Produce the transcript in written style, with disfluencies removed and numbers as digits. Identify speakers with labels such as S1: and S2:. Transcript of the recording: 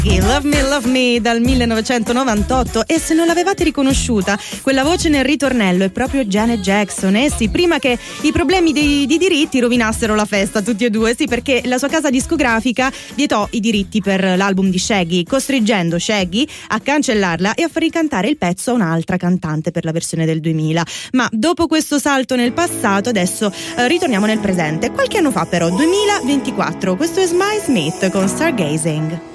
S1: Love Me dal 1998. E se non l'avevate riconosciuta, quella voce nel ritornello è proprio Janet Jackson. Sì, prima che i problemi di diritti rovinassero la festa tutti e due. Sì, perché la sua casa discografica vietò i diritti per l'album di Shaggy, costringendo Shaggy a cancellarla e a far ricantare il pezzo a un'altra cantante per la versione del 2000. Ma dopo questo salto nel passato, adesso ritorniamo nel presente. Qualche anno fa però, 2024, questo è Smile Smith con Stargazing.